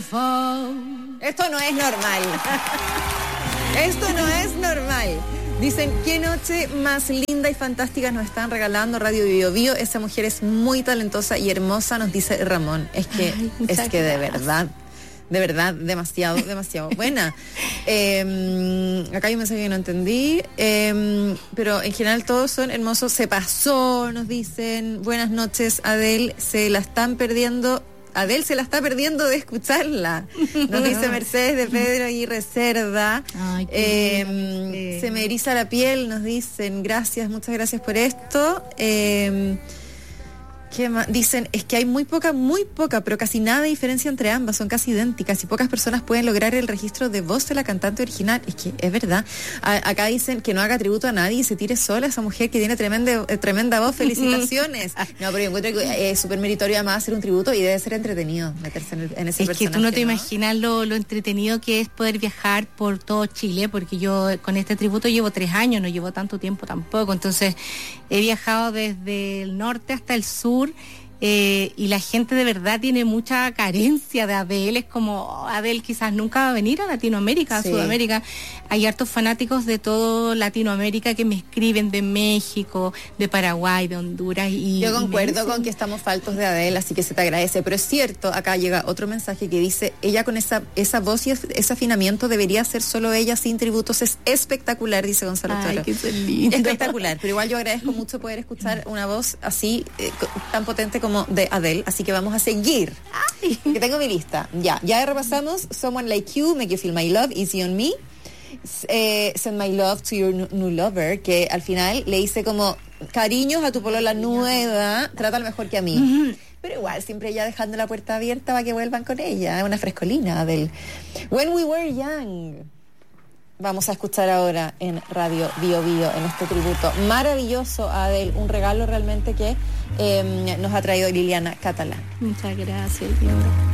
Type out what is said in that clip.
Esto no es normal. Esto no es normal. Dicen, qué noche más linda y fantástica nos están regalando Radio Bio Bio. Esa mujer es muy talentosa y hermosa, nos dice Ramón. Es que de verdad, demasiado buena. Acá hay un mensaje que no entendí, pero en general todos son hermosos. Se pasó, nos dicen. Buenas noches, Adele, se la está perdiendo de escucharla. Nos dice Mercedes de Pedro Aguirre Cerda. Ay, se me eriza la piel, nos dicen. Gracias, muchas gracias por esto. ¿Qué más? Dicen, es que hay muy poca, pero casi nada de diferencia entre ambas, son casi idénticas y pocas personas pueden lograr el registro de voz de la cantante original. Es que es verdad. Acá dicen que no haga tributo a nadie y se tire sola esa mujer que tiene tremenda voz. Felicitaciones. No, pero yo encuentro que es súper meritorio además hacer un tributo y debe ser entretenido meterse en ese personaje. Es que tú no te imaginas lo entretenido que es poder viajar por todo Chile, porque yo con este tributo llevo 3 años, no llevo tanto tiempo tampoco, entonces he viajado desde el norte hasta el sur. Y la gente de verdad tiene mucha carencia de Adele. Es como, Adele quizás nunca va a venir a Latinoamérica, a Sudamérica. Hay hartos fanáticos de todo Latinoamérica que me escriben, de México, de Paraguay, de Honduras. Yo concuerdo con que estamos faltos de Adele, así que se te agradece, pero es cierto, acá llega otro mensaje que dice, ella con esa voz y ese afinamiento debería ser solo ella, sin tributos. Es espectacular, dice Gonzalo Toro. Qué lindo. Espectacular, pero igual yo agradezco mucho poder escuchar una voz así, tan potente como de Adele, así que vamos a seguir. Que tengo mi lista. Ya repasamos Someone Like You, Make You Feel My Love, Easy on Me, Send My Love to Your New Lover, que al final le hice como cariños a tu polola nueva, trátalo mejor que a mí. Pero igual, siempre ella dejando la puerta abierta para que vuelvan con ella. Es una frescolina, Adele. When We Were Young, vamos a escuchar ahora en Radio Bio Bio, en este tributo maravilloso a Adele, un regalo realmente que nos ha traído Liliana Catalán. Muchas gracias, Dios.